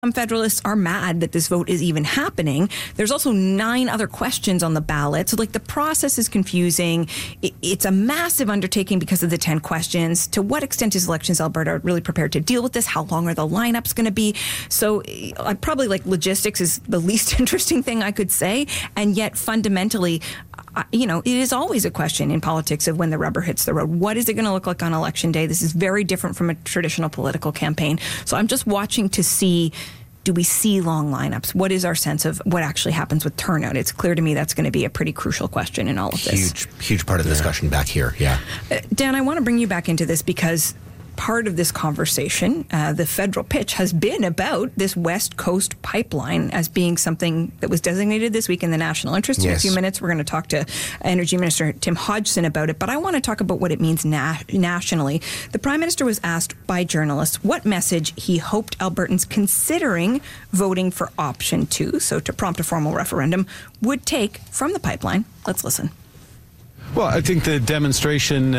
Some Federalists are mad that this vote is even happening. There's also 9 other questions on the ballot. So, the process is confusing. It's a massive undertaking because of the 10 questions. To what extent is Elections Alberta really prepared to deal with this? How long are the lineups going to be? So, I probably logistics is the least interesting thing I could say. And yet, fundamentally, it is always a question in politics of when the rubber hits the road. What is it going to look like on election day? This is very different from a traditional political campaign. So I'm just watching to see, do we see long lineups? What is our sense of what actually happens with turnout? It's clear to me that's going to be a pretty crucial question in all of this. Huge part of the discussion back here, yeah. Dan, I want to bring you back into this because part of this conversation, the federal pitch, has been about this West Coast pipeline as being something that was designated this week in the national interest. In a few minutes, we're going to talk to Energy Minister Tim Hodgson about it, but I want to talk about what it means nationally. The Prime Minister was asked by journalists what message he hoped Albertans considering voting for option 2, so to prompt a formal referendum, would take from the pipeline. Let's listen. Well, I think the demonstration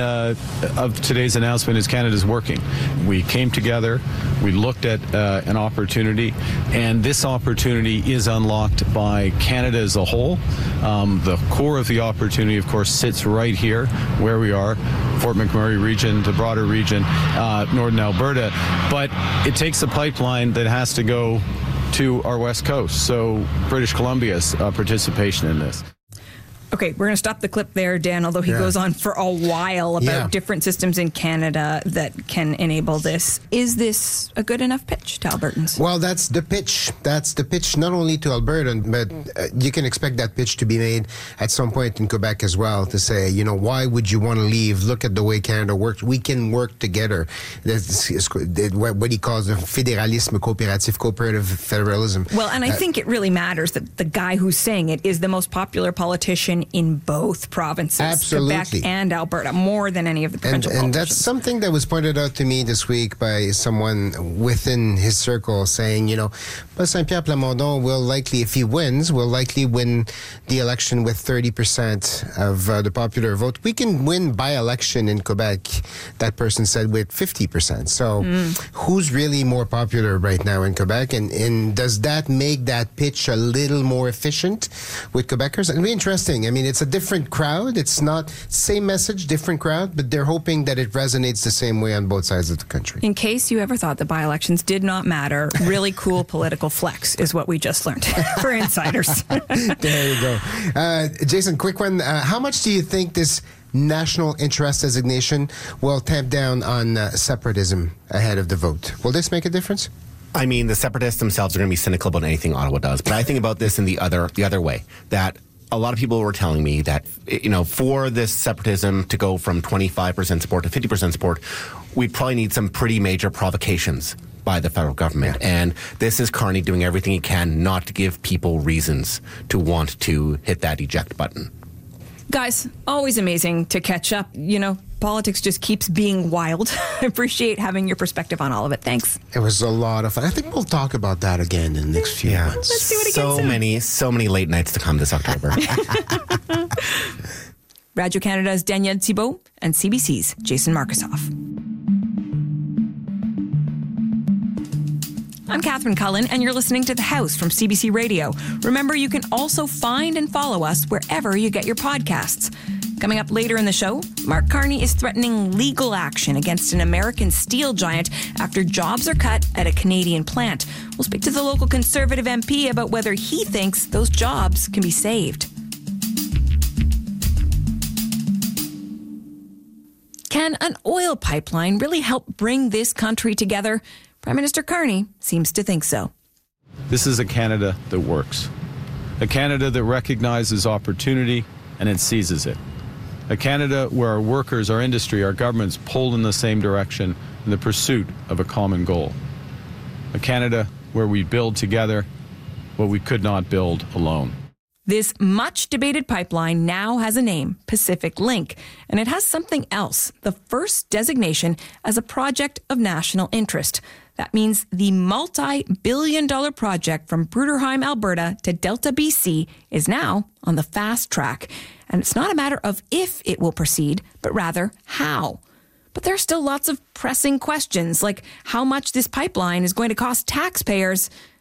of today's announcement is Canada's working. We came together, we looked at an opportunity, and this opportunity is unlocked by Canada as a whole. The core of the opportunity, of course, sits right here where we are, Fort McMurray region, the broader region, Northern Alberta, but it takes a pipeline that has to go to our West Coast, so British Columbia's participation in this. Okay, we're going to stop the clip there, Dan, although he goes on for a while about different systems in Canada that can enable this. Is this a good enough pitch to Albertans? Well, that's the pitch. That's the pitch not only to Alberta, but you can expect that pitch to be made at some point in Quebec as well, to say, why would you want to leave? Look at the way Canada works. We can work together. That's what he calls the fédéralisme coopératif, cooperative federalism. Well, and I think it really matters that the guy who's saying it is the most popular politician in both provinces, absolutely, Quebec and Alberta, more than any of the provincial politicians. And that's something that was pointed out to me this week by someone within his circle saying, Saint-Pierre Plamondon will likely, if he wins, will likely win the election with 30% of the popular vote. We can win by-election in Quebec, that person said, with 50%. So who's really more popular right now in Quebec? And does that make that pitch a little more efficient with Quebecers? It'll be interesting. I mean, it's a different crowd. It's not same message, different crowd, but they're hoping that it resonates the same way on both sides of the country. In case you ever thought the by-elections did not matter, really cool political flex is what we just learned for insiders. There you go. Jason, quick one. How much do you think this national interest designation will tamp down on separatism ahead of the vote? Will this make a difference? I mean, the separatists themselves are going to be cynical about anything Ottawa does, but I think about this in the other way, that a lot of people were telling me that, for this separatism to go from 25% support to 50% support, we'd probably need some pretty major provocations by the federal government. Yeah. And this is Carney doing everything he can not to give people reasons to want to hit that eject button. Guys, always amazing to catch up. Politics just keeps being wild. I appreciate having your perspective on all of it. Thanks. It was a lot of fun. I think we'll talk about that again in the next few months. Let's do it again so many late nights to come this October. Radio Canada's Danielle Thibault and CBC's Jason Markusoff. I'm Catherine Cullen, and you're listening to The House from CBC Radio. Remember, you can also find and follow us wherever you get your podcasts. Coming up later in the show, Mark Carney is threatening legal action against an American steel giant after jobs are cut at a Canadian plant. We'll speak to the local Conservative MP about whether he thinks those jobs can be saved. Can an oil pipeline really help bring this country together? Prime Minister Carney seems to think so. This is a Canada that works. A Canada that recognizes opportunity and it seizes it. A Canada where our workers, our industry, our governments pull in the same direction in the pursuit of a common goal. A Canada where we build together what we could not build alone. This much-debated pipeline now has a name, Pacific Link, and it has something else, the first designation as a project of national interest. That means the multi-billion-dollar project from Bruderheim, Alberta to Delta, BC is now on the fast track. And it's not a matter of if it will proceed, but rather how. But there are still lots of pressing questions, like how much this pipeline is going to cost taxpayers